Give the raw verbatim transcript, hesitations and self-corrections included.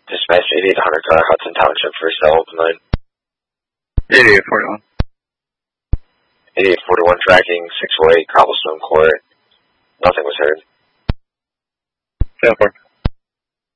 Dispatch eighty-eight hundred car, Hudson Township, for cell open line. eighty-eight forty-one. eighty-eight forty-one tracking, six oh eight Cobblestone Court. Nothing was heard. ten four.